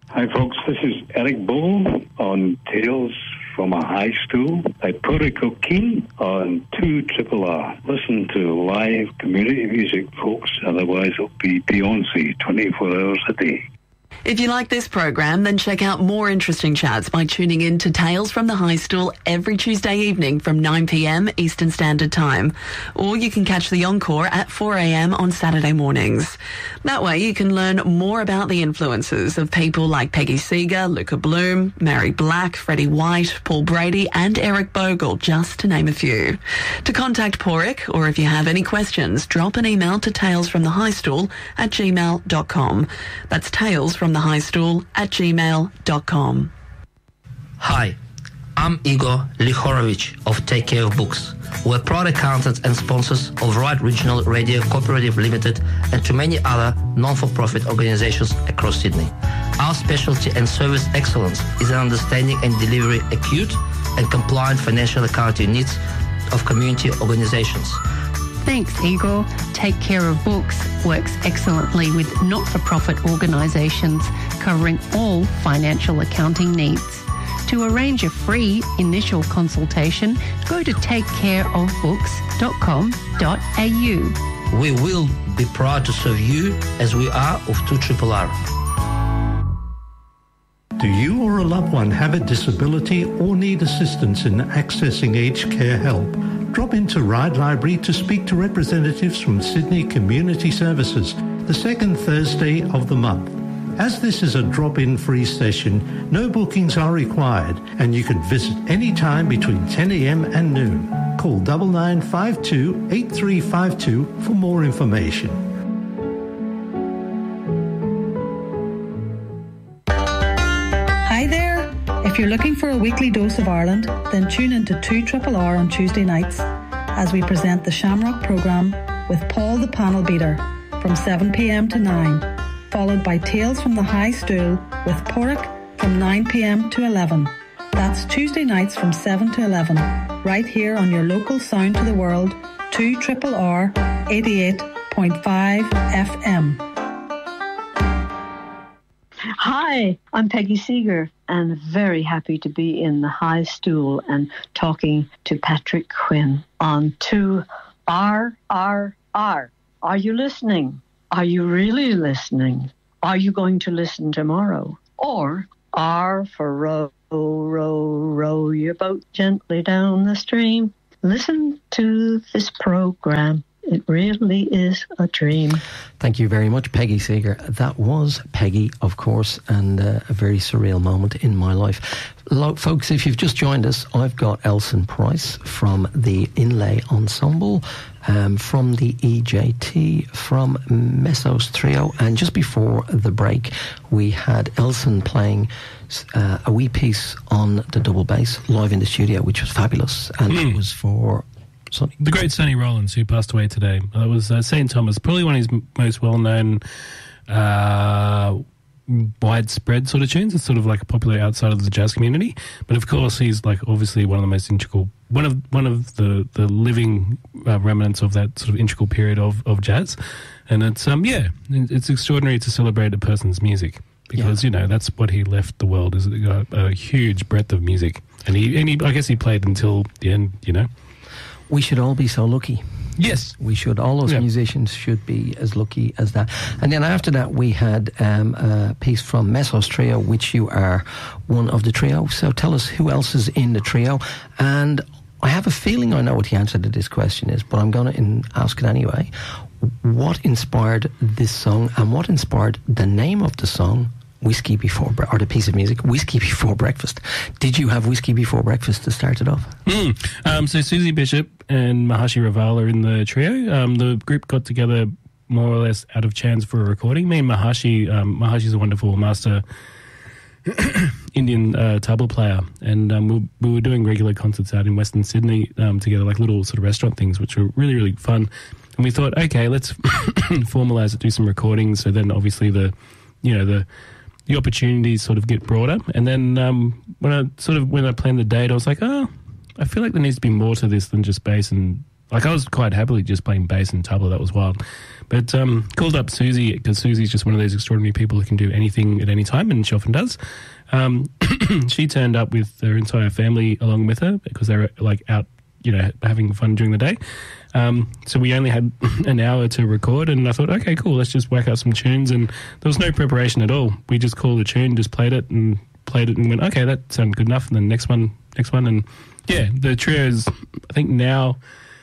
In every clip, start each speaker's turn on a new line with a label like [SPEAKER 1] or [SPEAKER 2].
[SPEAKER 1] Hi, folks. This is Eric Bull on Tales from a High Stool by Porrick O'Keen on 2RRR. Listen to live community music, folks. Otherwise, it'll be Beyonce 24 hours a day.
[SPEAKER 2] If you like this program, then check out more interesting chats by tuning in to Tales from the High Stool every Tuesday evening from 9 p.m. Eastern Standard Time. Or you can catch the encore at 4 a.m. on Saturday mornings. That way you can learn more about the influences of people like Peggy Seeger, Luca Bloom, Mary Black, Freddie White, Paul Brady and Eric Bogle, just to name a few. To contact Porrick, or if you have any questions, drop an email to talesfromthehighstool@gmail.com. That's talesfromthehighstool@gmail.com.
[SPEAKER 3] Hi, I'm Igor Lihorovich of Take Care of Books. We're proud accountants and sponsors of Right Regional Radio Cooperative Limited and to many other non-for-profit organizations across Sydney. Our specialty and service excellence is in understanding and delivering acute and compliant financial accounting needs of community organizations.
[SPEAKER 4] Thanks, Igor. Take Care of Books works excellently with not-for-profit organisations covering all financial accounting needs. To arrange a free initial consultation, go to takecareofbooks.com.au.
[SPEAKER 3] We will be proud to serve you as we are of 2RRR.
[SPEAKER 5] Do you or a loved one have a disability or need assistance in accessing aged care help? Drop into Ryde Library to speak to representatives from Sydney Community Services the second Thursday of the month. As this is a drop-in free session, no bookings are required and you can visit any time between 10 a.m. and noon. Call 9952 8352 for more information.
[SPEAKER 6] Hi there. If you're looking for a weekly dose of Ireland, then tune into 2RRR on Tuesday nights as we present the Shamrock programme with Paul the Panel Beater from 7 p.m. to 9, followed by Tales from the High Stool with Porrick from 9 p.m. to 11. That's Tuesday nights from 7 to 11, right here on your local Sound to the World, 2RRR 88.5 FM.
[SPEAKER 7] Hi, I'm Peggy Seeger and very happy to be in the High Stool and talking to Patrick Quinn on 2RRR. Are you listening? Are you really listening? Are you going to listen tomorrow? Or R for row, row, row your boat gently down the stream. Listen to this program. It really is a dream.
[SPEAKER 8] Thank you very much, Peggy Seeger. That was Peggy, of course, and a very surreal moment in my life. Folks, if you've just joined us, I've got Elson Price from the Inlay Ensemble, from the EJT, from Mesos Trio, and just before the break, we had Elson playing a wee piece on the double bass live in the studio, which was fabulous, and it was for...
[SPEAKER 9] The great Sonny Rollins, who passed away today. That was St. Thomas, probably one of his most well-known widespread sort of tunes. It's sort of like popular outside of the jazz community. But of course, he's like obviously one of the most integral, one of the living remnants of that sort of integral period of jazz. And it's, it's extraordinary to celebrate a person's music because, you know, that's what he left the world, is a huge breadth of music. And he I guess he played until the end, you know.
[SPEAKER 8] We should all be so lucky.
[SPEAKER 9] Yes.
[SPEAKER 8] We should. All those musicians should be as lucky as that. And then after that, we had a piece from Mesos Trio, which you are one of the trio. So tell us who else is in the trio. And I have a feeling I know what the answer to this question is, but I'm going to ask it anyway. What inspired this song and what inspired the name of the song, Whiskey Before, or the piece of music, Whiskey Before Breakfast? Did you have Whiskey Before Breakfast to start it off?
[SPEAKER 9] So Susie Bishop and Maharshi Raval are in the trio. The group got together more or less out of chance for a recording. Me and Maharshi's a wonderful master Indian tabla player, and we were doing regular concerts out in Western Sydney together, like little sort of restaurant things, which were really, really fun. And we thought, okay, let's formalise it, do some recordings. So then obviously the opportunities sort of get broader. And then when I planned the date, I was like, I feel like there needs to be more to this than just bass and Like I was quite happily just playing bass and tabla. That was wild. But called up Susie because Susie's just one of those extraordinary people who can do anything at any time, and she often does. She turned up with her entire family along with her because they were like out, having fun during the day. So we only had an hour to record, and I thought, okay, cool, let's just whack out some tunes. And there was no preparation at all. We just called a tune, just played it and went, okay, that sounded good enough. And then next one. And yeah, the trio is, I think now,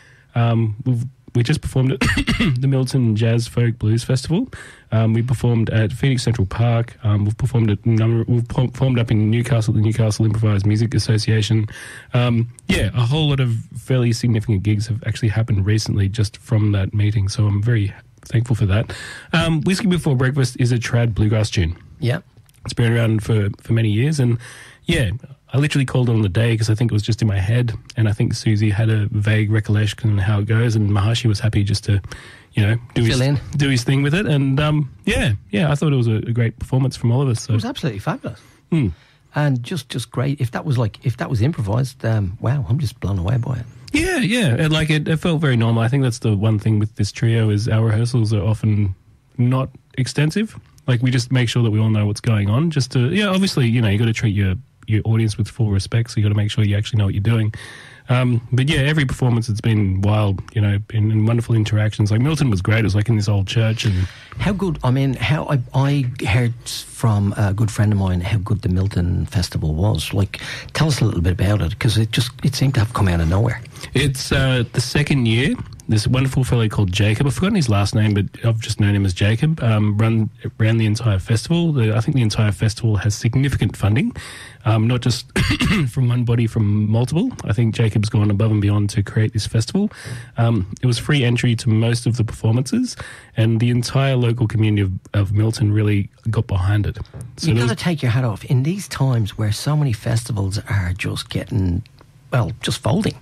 [SPEAKER 9] we just performed at the Milton Jazz Folk Blues Festival. We performed at Phoenix Central Park. We've performed up in Newcastle, the Newcastle Improvised Music Association. A whole lot of fairly significant gigs have actually happened recently just from that meeting. So I'm very thankful for that. Whiskey Before Breakfast is a trad bluegrass tune.
[SPEAKER 8] Yeah.
[SPEAKER 9] It's been around for many years. And yeah, I literally called it on the day because I think it was just in my head, and I think Susie had a vague recollection of how it goes, and Maharshi was happy just to, do his thing with it. And I thought it was a great performance from all of us. So.
[SPEAKER 8] It was absolutely fabulous, and just great. If that was improvised, wow, I'm just blown away by it.
[SPEAKER 9] Yeah, and it felt very normal. I think that's the one thing with this trio is our rehearsals are often not extensive. Like we just make sure that we all know what's going on. Just to obviously you got to treat your audience with full respect, so you got to make sure you actually know what you're doing. But yeah, every performance it's been wild, in wonderful interactions. Like Milton was great. It was like in this old church. And
[SPEAKER 8] how good, I heard from a good friend of mine how good the Milton Festival was. Like, tell us a little bit about it, because it seemed to have come out of nowhere.
[SPEAKER 9] It's the second year. This wonderful fellow called Jacob, I've forgotten his last name, but I've just known him as Jacob, ran the entire festival. I think the entire festival has significant funding, not just from one body, from multiple. I think Jacob's gone above and beyond to create this festival. It was free entry to most of the performances, and the entire local community of Milton really got behind it. So
[SPEAKER 8] you've got to take your hat off. In these times where so many festivals are just getting... just folding,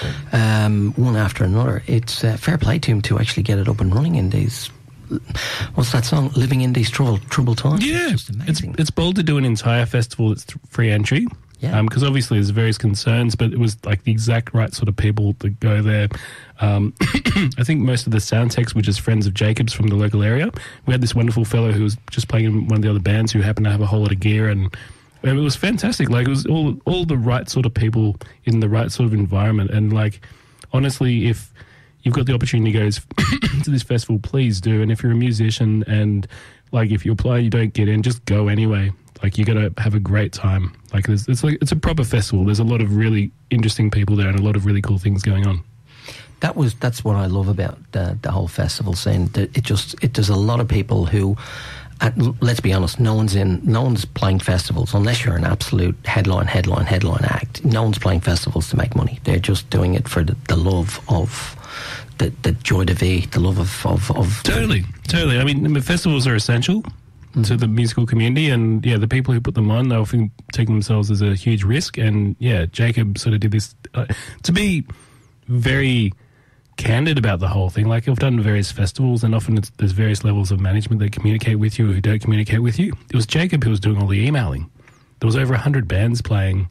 [SPEAKER 8] one after another. It's fair play to him to actually get it up and running in these. What's that song? Living in these troubled times.
[SPEAKER 9] Yeah, it's bold to do an entire festival that's free entry. Yeah, because obviously there's various concerns, but it was like the exact right sort of people to go there. I think most of the sound techs were just friends of Jacob's from the local area. We had this wonderful fellow who was just playing in one of the other bands who happened to have a whole lot of gear, and it was fantastic. Like, it was all the right sort of people in the right sort of environment. And, like, honestly, if you've got the opportunity to go to this festival, please do. And if you're a musician and, like, if you apply and you don't get in, just go anyway. Like, you're going to have a great time. Like, it's a proper festival. There's a lot of really interesting people there and a lot of really cool things going on.
[SPEAKER 8] That's what I love about the whole festival scene. There's a lot of people who... let's be honest, no one's playing festivals unless you're an absolute headline act. No one's playing festivals to make money. They're just doing it for the love of the joy de vivre, the love of
[SPEAKER 9] Totally. I mean, the festivals are essential to the musical community, and the people who put them on, they often take themselves as a huge risk. And Jacob sort of did this to be very candid about the whole thing. Like, I've done various festivals, and often there's various levels of management that communicate with you or who don't communicate with you. It was Jacob who was doing all the emailing. There was over 100 bands playing,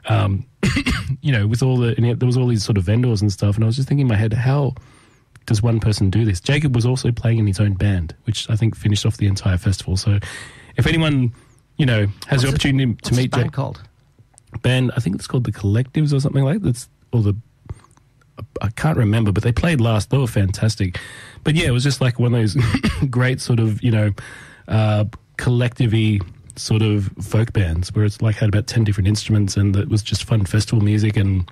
[SPEAKER 9] with there was all these sort of vendors and stuff, and I was just thinking in my head, how does one person do this? Jacob was also playing in his own band, which I think finished off the entire festival. So if anyone, has the opportunity to meet
[SPEAKER 8] Jacob... called?
[SPEAKER 9] Band, I think it's called The Collectives or something like that. I can't remember, but they played last. They were fantastic. But yeah, it was just like one of those great sort of, collective-y sort of folk bands where it's like had about 10 different instruments, and it was just fun festival music, and,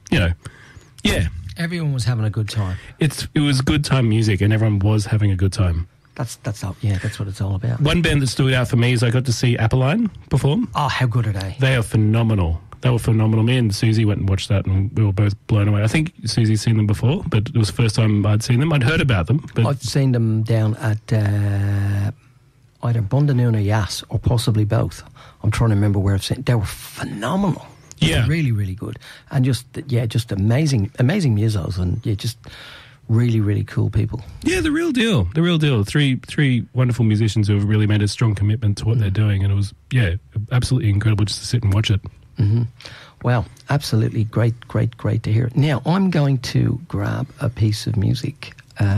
[SPEAKER 8] everyone was having a good time.
[SPEAKER 9] It was good time music, and everyone was having a good time.
[SPEAKER 8] That's what it's all about.
[SPEAKER 9] One band that stood out for me is I got to see Apolline perform.
[SPEAKER 8] Oh, how good are they?
[SPEAKER 9] They are phenomenal. They were phenomenal. Me and Susie went and watched that, and we were both blown away. I think Susie's seen them before, but it was the first time I'd seen them. I'd heard about them. But
[SPEAKER 8] I've seen them down at either Bundanoon or Yass, or possibly both. I'm trying to remember where I've seen. They were phenomenal.
[SPEAKER 9] Yeah,
[SPEAKER 8] really, really good, and just amazing musos, and just really, really cool people.
[SPEAKER 9] Yeah, the real deal. Three wonderful musicians who have really made a strong commitment to what they're doing, and it was absolutely incredible just to sit and watch it.
[SPEAKER 8] Mm-hmm. Well, absolutely great to hear. Now, I'm going to grab a piece of music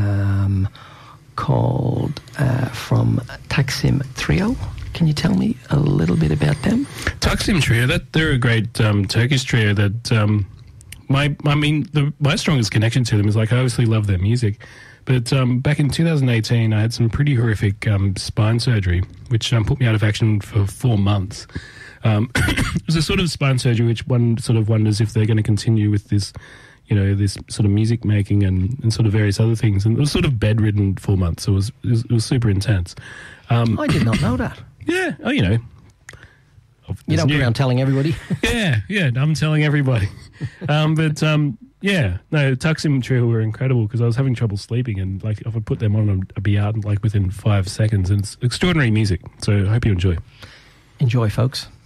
[SPEAKER 8] called from Taksim Trio. Can you tell me a little bit about them?
[SPEAKER 9] Taksim Trio, they're a great Turkish trio that my strongest connection to them is, like, I obviously love their music. But back in 2018, I had some pretty horrific spine surgery, which put me out of action for 4 months. It was a sort of spine surgery which one sort of wonders if they're going to continue with this, this sort of music making and sort of various other things. And it was sort of bedridden 4 months. So it was super intense.
[SPEAKER 8] I did not know that.
[SPEAKER 9] Yeah. Oh,
[SPEAKER 8] You don't go around telling everybody.
[SPEAKER 9] Yeah, I'm telling everybody. Taksim Trio were incredible because I was having trouble sleeping, and like if I put them on, I'd be out like within 5 seconds, and it's extraordinary music. So I hope you enjoy.
[SPEAKER 8] Enjoy, folks.